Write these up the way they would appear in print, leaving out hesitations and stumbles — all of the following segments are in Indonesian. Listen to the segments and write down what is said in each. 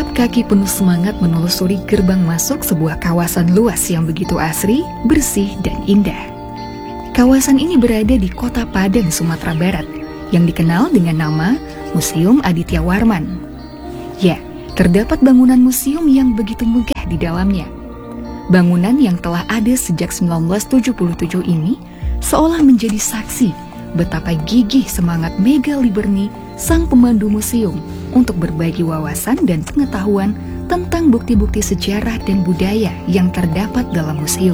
Angkat kaki penuh semangat menelusuri gerbang masuk sebuah kawasan luas yang begitu asri, bersih, dan indah. Kawasan ini berada di Kota Padang, Sumatera Barat, yang dikenal dengan nama Museum Aditya Warman. Ya, terdapat bangunan museum yang begitu megah di dalamnya. Bangunan yang telah ada sejak 1977 ini seolah menjadi saksi betapa gigih semangat Mega Liberni, sang pemandu museum, untuk berbagi wawasan dan pengetahuan tentang bukti-bukti sejarah dan budaya yang terdapat dalam museum.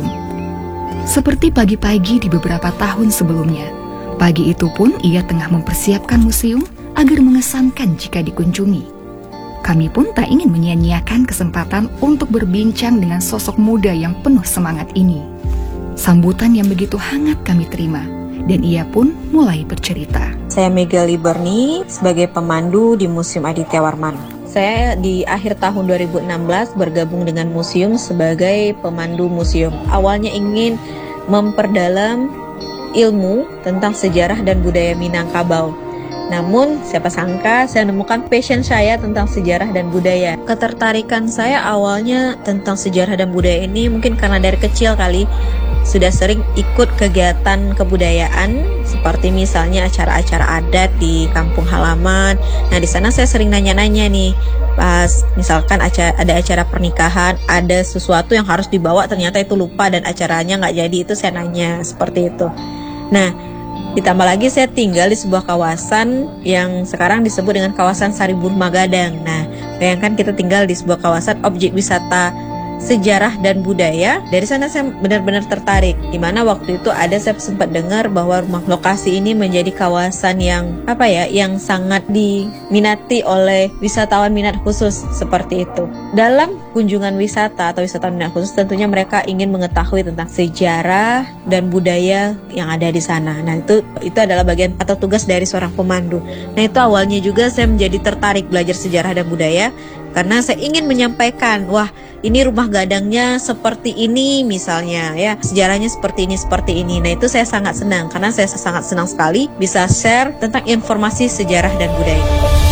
Seperti pagi-pagi di beberapa tahun sebelumnya, pagi itu pun ia tengah mempersiapkan museum agar mengesankan jika dikunjungi. Kami pun tak ingin menyia-nyiakan kesempatan untuk berbincang dengan sosok muda yang penuh semangat ini. Sambutan yang begitu hangat kami terima, dan ia pun mulai bercerita. Saya Mega Liberni sebagai pemandu di Museum Aditya Warman. Saya di akhir tahun 2016 bergabung dengan museum sebagai pemandu museum. Awalnya ingin memperdalam ilmu tentang sejarah dan budaya Minangkabau. Namun siapa sangka saya menemukan passion saya tentang sejarah dan budaya. Ketertarikan saya awalnya tentang sejarah dan budaya ini mungkin karena dari kecil kali sudah sering ikut kegiatan kebudayaan seperti misalnya acara-acara adat di kampung halaman. Nah, di sana saya sering nanya-nanya nih, pas misalkan ada acara pernikahan, ada sesuatu yang harus dibawa ternyata itu lupa dan acaranya nggak jadi, itu saya nanya seperti itu. Nah, ditambah lagi saya tinggal di sebuah kawasan yang sekarang disebut dengan kawasan Sariburuh Magadang. Nah, bayangkan kita tinggal di sebuah kawasan objek wisata sejarah dan budaya. Dari sana saya benar-benar tertarik, dimana waktu itu saya sempat dengar bahwa rumah lokasi ini menjadi kawasan yang yang sangat diminati oleh wisatawan minat khusus seperti itu. Dalam kunjungan wisata atau wisatawan minat khusus tentunya mereka ingin mengetahui tentang sejarah dan budaya yang ada di sana. Nah, itu adalah bagian atau tugas dari seorang pemandu. Nah, itu awalnya juga saya menjadi tertarik belajar sejarah dan budaya karena saya ingin menyampaikan, wah, ini rumah gadangnya seperti ini misalnya ya, sejarahnya seperti ini. Nah, itu saya sangat senang karena saya sangat senang sekali bisa share tentang informasi sejarah dan budaya.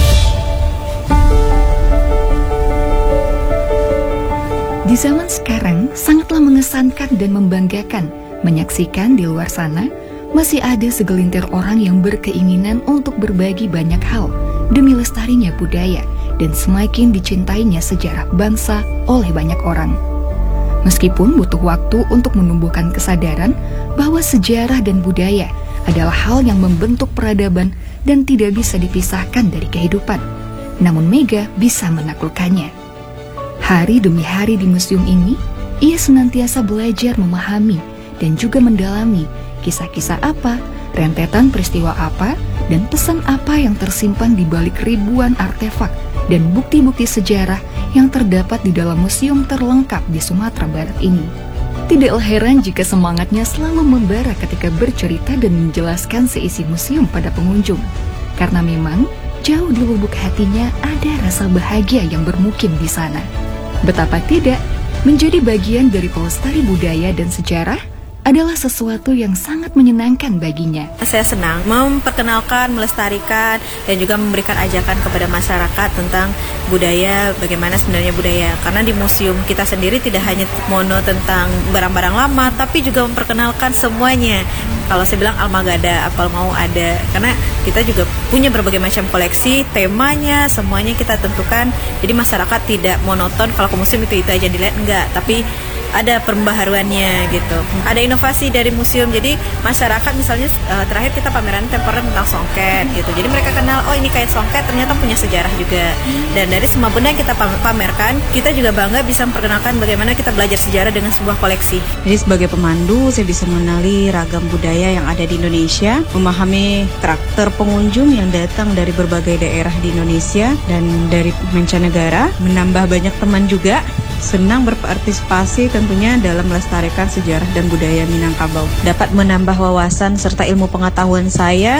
Di zaman sekarang sangatlah mengesankan dan membanggakan menyaksikan di luar sana masih ada segelintir orang yang berkeinginan untuk berbagi banyak hal demi lestarinya budaya dan semakin dicintainya sejarah bangsa oleh banyak orang. Meskipun butuh waktu untuk menumbuhkan kesadaran bahwa sejarah dan budaya adalah hal yang membentuk peradaban dan tidak bisa dipisahkan dari kehidupan, namun Mega bisa menaklukkannya. Hari demi hari di museum ini, ia senantiasa belajar memahami dan juga mendalami kisah-kisah apa, rentetan peristiwa apa, dan pesan apa yang tersimpan di balik ribuan artefak dan bukti-bukti sejarah yang terdapat di dalam museum terlengkap di Sumatera Barat ini. Tidaklah heran jika semangatnya selalu membara ketika bercerita dan menjelaskan seisi museum pada pengunjung, karena memang jauh di lubuk hatinya ada rasa bahagia yang bermukim di sana. Betapa tidak, menjadi bagian dari pelestari budaya dan sejarah adalah sesuatu yang sangat menyenangkan baginya. Saya senang memperkenalkan, melestarikan, dan juga memberikan ajakan kepada masyarakat tentang budaya, bagaimana sebenarnya budaya. Karena di museum kita sendiri tidak hanya mono tentang barang-barang lama, tapi juga memperkenalkan semuanya. Kalau saya bilang Almagada, apal mau ada. Karena kita juga punya berbagai macam koleksi, temanya, semuanya kita tentukan. Jadi masyarakat tidak monoton kalau ke museum itu aja dilihat, enggak. Tapi ada pembaharuannya gitu. Ada inovasi dari museum. Jadi masyarakat misalnya terakhir kita pameran temporer tentang songket gitu. Jadi mereka kenal, oh ini kayak songket ternyata punya sejarah juga. Dan dari semua benda yang kita pamerkan, kita juga bangga bisa memperkenalkan bagaimana kita belajar sejarah dengan sebuah koleksi. Jadi sebagai pemandu, saya bisa mengenali ragam budaya yang ada di Indonesia, memahami karakter pengunjung yang datang dari berbagai daerah di Indonesia dan dari mancanegara, menambah banyak teman juga. Senang berpartisipasi tentunya dalam melestarikan sejarah dan budaya Minangkabau. Dapat menambah wawasan serta ilmu pengetahuan saya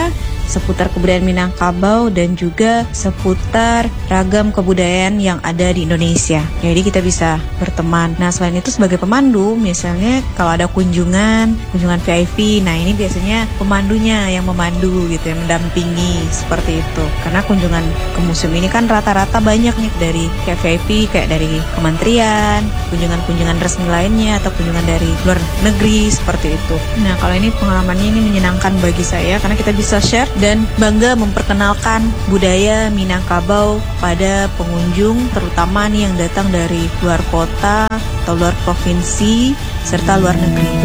seputar kebudayaan Minangkabau dan juga seputar ragam kebudayaan yang ada di Indonesia. Jadi kita bisa berteman. Nah, selain itu sebagai pemandu, misalnya kalau ada kunjungan VIP, nah ini biasanya pemandunya yang memandu gitu, yang mendampingi seperti itu. Karena kunjungan ke museum ini kan rata-rata banyak nih dari kayak VIP, kayak dari kementerian, kunjungan-kunjungan resmi lainnya atau kunjungan dari luar negeri seperti itu. Nah, kalau ini pengalamannya ini menyenangkan bagi saya karena kita bisa share dan bangga memperkenalkan budaya Minangkabau pada pengunjung, terutama nih yang datang dari luar kota atau luar provinsi serta luar negeri.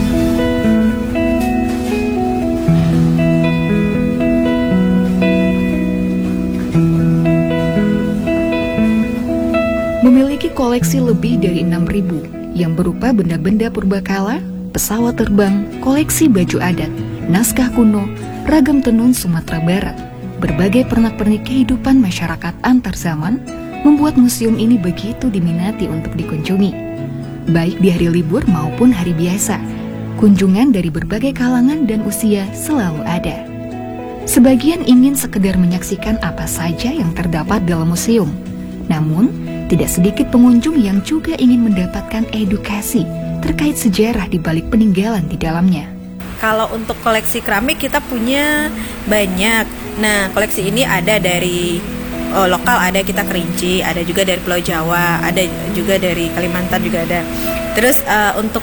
Memiliki koleksi lebih dari 6.000 yang berupa benda-benda purbakala, pesawat terbang, koleksi baju adat, naskah kuno, ragam tenun Sumatera Barat, berbagai pernak-pernik kehidupan masyarakat antar zaman, membuat museum ini begitu diminati untuk dikunjungi. Baik di hari libur maupun hari biasa, kunjungan dari berbagai kalangan dan usia selalu ada. Sebagian ingin sekedar menyaksikan apa saja yang terdapat dalam museum, namun tidak sedikit pengunjung yang juga ingin mendapatkan edukasi terkait sejarah di balik peninggalan di dalamnya. Kalau untuk koleksi keramik kita punya banyak. Nah, koleksi ini ada dari lokal, ada kita Kerinci, ada juga dari Pulau Jawa, ada juga dari Kalimantan juga ada. Terus untuk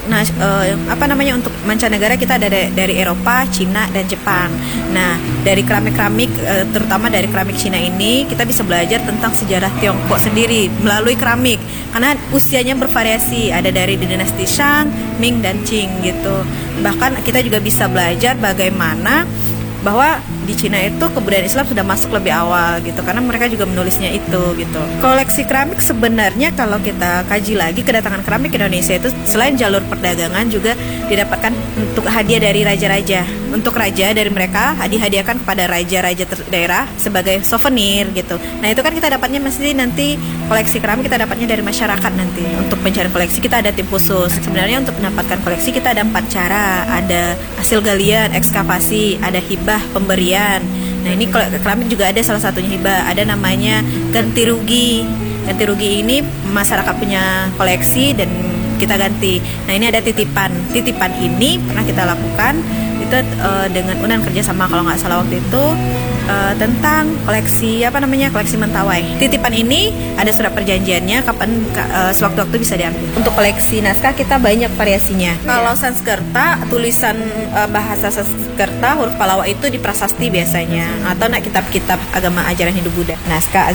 untuk mancanegara kita ada dari Eropa, Cina dan Jepang. Nah, dari keramik-keramik terutama dari keramik Cina ini kita bisa belajar tentang sejarah Tiongkok sendiri melalui keramik karena usianya bervariasi, ada dari dinasti Shang, Ming dan Qing gitu. Bahkan kita juga bisa belajar bagaimana bahwa di Cina itu kebudayaan Islam sudah masuk lebih awal gitu karena mereka juga menulisnya itu gitu. Koleksi keramik sebenarnya kalau kita kaji lagi kedatangan keramik ke Indonesia itu selain jalur perdagangan juga didapatkan untuk hadiah dari raja-raja. Untuk raja dari mereka dihadiahkan kepada raja-raja daerah sebagai souvenir gitu. Nah, itu kan kita dapatnya mesti nanti koleksi keramik kita dapatnya dari masyarakat nanti. Untuk pencarian koleksi kita ada tim khusus. Sebenarnya untuk mendapatkan koleksi kita ada 4 cara. Ada hasil galian, ekskavasi, ada hibah, pemberian. Nah, ini keramik juga ada salah satunya hibah. Ada namanya ganti rugi. Ganti rugi ini masyarakat punya koleksi dan kita ganti. Nah, ini ada titipan. Titipan ini pernah kita lakukan itu dengan UNAN kerjasama kalau nggak salah waktu itu tentang koleksi koleksi mentawai. Titipan ini ada surat perjanjiannya kapan sewaktu-waktu bisa diambil. Untuk koleksi naskah kita banyak variasinya. Kalau Sanskerta tulisan bahasa Sanskerta huruf Palawa itu di prasasti biasanya atau kitab-kitab agama ajaran Hindu Buddha. Naskah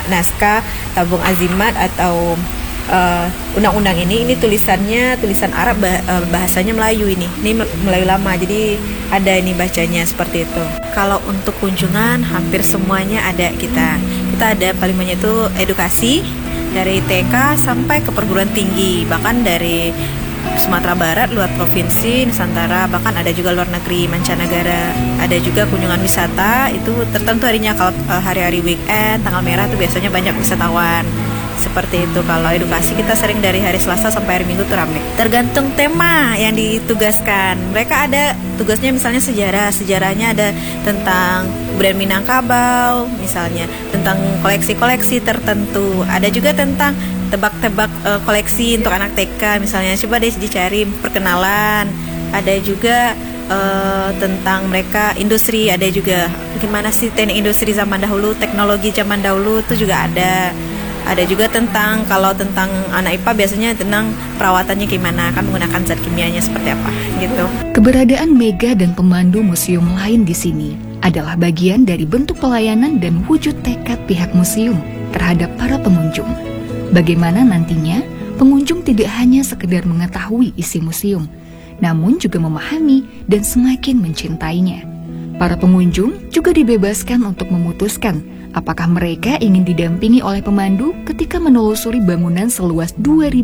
tabung azimat atau undang-undang ini tulisannya tulisan Arab, bahasanya Melayu ini Melayu lama, jadi ada ini bacanya seperti itu. Kalau untuk kunjungan hampir semuanya ada kita ada paling banyak itu edukasi dari TK sampai ke perguruan tinggi, bahkan dari Sumatera Barat, luar provinsi, Nusantara, bahkan ada juga luar negeri, mancanegara. Ada juga kunjungan wisata, itu tertentu harinya. Kalau hari-hari weekend, tanggal merah itu biasanya banyak wisatawan. Seperti itu. Kalau edukasi kita sering dari hari Selasa sampai hari Minggu tuh rame. Tergantung tema yang ditugaskan. Mereka ada tugasnya misalnya sejarahnya ada tentang budaya Minangkabau, misalnya tentang koleksi-koleksi tertentu. Ada juga tentang tebak-tebak koleksi untuk anak TK misalnya. Coba deh dicari perkenalan. Ada juga tentang mereka industri, ada juga gimana sih teknik industri zaman dahulu, teknologi zaman dahulu itu juga ada. Ada juga tentang anak IPA biasanya tentang perawatannya gimana, kan menggunakan zat kimianya seperti apa gitu. Keberadaan Mega dan pemandu museum lain di sini adalah bagian dari bentuk pelayanan dan wujud tekad pihak museum terhadap para pengunjung. Bagaimana nantinya pengunjung tidak hanya sekedar mengetahui isi museum, namun juga memahami dan semakin mencintainya. Para pengunjung juga dibebaskan untuk memutuskan apakah mereka ingin didampingi oleh pemandu ketika menelusuri bangunan seluas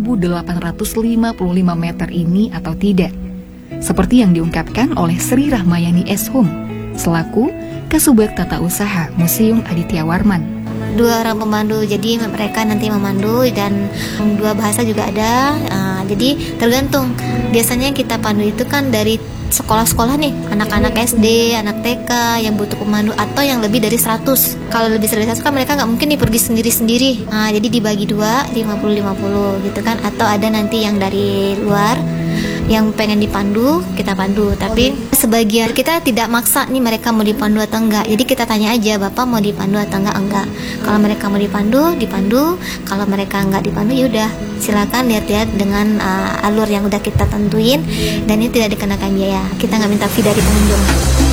2.855 meter ini atau tidak. Seperti yang diungkapkan oleh Sri Rahmayani Eshum, selaku Kasubag Tata Usaha Museum Aditya Warman. 2 orang pemandu, jadi mereka nanti memandu dan 2 bahasa juga ada. Jadi tergantung, biasanya kita pandu itu kan dari sekolah-sekolah nih, anak-anak SD, anak TK yang butuh pemandu atau yang lebih dari 100. Kalau lebih dari 100 kan mereka nggak mungkin pergi sendiri-sendiri. Jadi dibagi 2, 50-50 gitu kan. Atau ada nanti yang dari luar yang pengen dipandu, kita pandu. Tapi sebagian kita tidak maksa nih mereka mau dipandu atau enggak. Jadi kita tanya aja, Bapak mau dipandu atau enggak. Kalau mereka mau dipandu, dipandu. Kalau mereka enggak dipandu, ya udah silakan lihat-lihat dengan alur yang udah kita tentuin, dan ini tidak dikenakan biaya. Kita nggak minta fee dari pengunjung.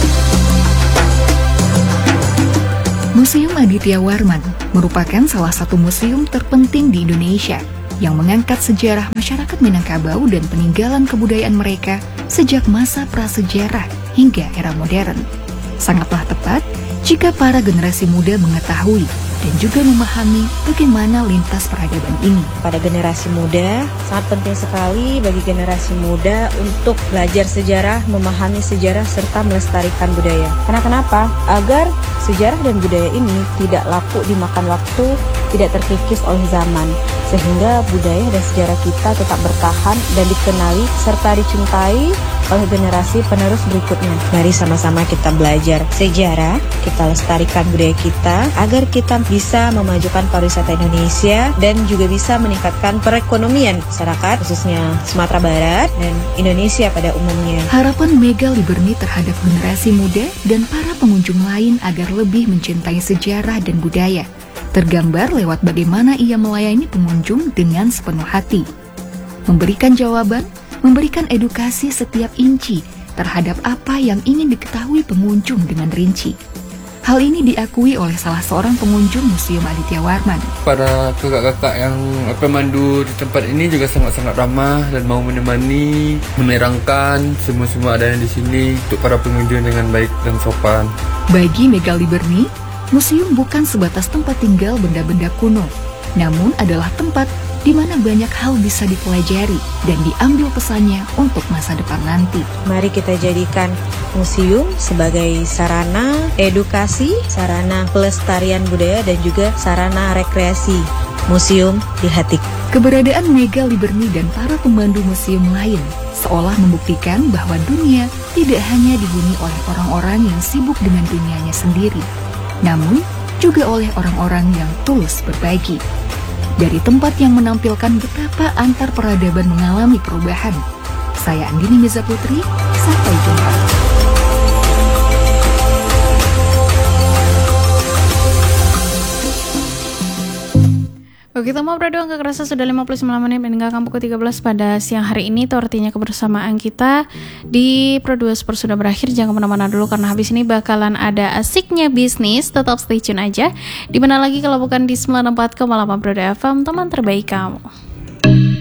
Museum Aditya Warman merupakan salah satu museum terpenting di Indonesia yang mengangkat sejarah masyarakat Minangkabau dan peninggalan kebudayaan mereka sejak masa prasejarah hingga era modern. Sangatlah tepat jika para generasi muda mengetahui dan juga memahami bagaimana lintas peradaban ini. Pada generasi muda, sangat penting sekali bagi generasi muda untuk belajar sejarah, memahami sejarah, serta melestarikan budaya. Karena kenapa? Agar sejarah dan budaya ini tidak lapuk dimakan waktu, tidak terkikis oleh zaman, sehingga budaya dan sejarah kita tetap bertahan dan dikenali serta dicintai oleh generasi penerus berikutnya. Mari sama-sama kita belajar sejarah, kita lestarikan budaya kita, agar kita bisa memajukan pariwisata Indonesia dan juga bisa meningkatkan perekonomian masyarakat, khususnya Sumatera Barat dan Indonesia pada umumnya. Harapan Mega Liberni terhadap generasi muda dan para pengunjung lain agar lebih mencintai sejarah dan budaya tergambar lewat bagaimana ia melayani pengunjung dengan sepenuh hati, memberikan jawaban, memberikan edukasi setiap inci terhadap apa yang ingin diketahui pengunjung dengan rinci. Hal ini diakui oleh salah seorang pengunjung Museum Aditya Warman. Para kakak-kakak yang pemandu di tempat ini juga sangat-sangat ramah dan mau menemani, menerangkan semua ada di sini untuk para pengunjung dengan baik dan sopan. Bagi Mega Liberni, museum bukan sebatas tempat tinggal benda-benda kuno, namun adalah tempat di mana banyak hal bisa dipelajari dan diambil pesannya untuk masa depan nanti. Mari kita jadikan museum sebagai sarana edukasi, sarana pelestarian budaya, dan juga sarana rekreasi. Museum di hati. Keberadaan Mega Liberni dan para pemandu museum lain seolah membuktikan bahwa dunia tidak hanya dihuni oleh orang-orang yang sibuk dengan dunianya sendiri, namun juga oleh orang-orang yang tulus berbagi. Dari tempat yang menampilkan betapa antar peradaban mengalami perubahan. Saya Andini Miza Putri, sampai jumpa. Oke, kita mau berdoa nggak kerasa sudah 59 menit meninggalkan pukul 13 pada siang hari ini. Itu artinya kebersamaan kita di Pro 2 Sport sudah berakhir. Jangan kemana-mana dulu karena habis ini bakalan ada asiknya bisnis. Tetap stay tune aja. Dimana lagi kalau bukan di 94,8 Pro 2 FM, teman terbaik kamu.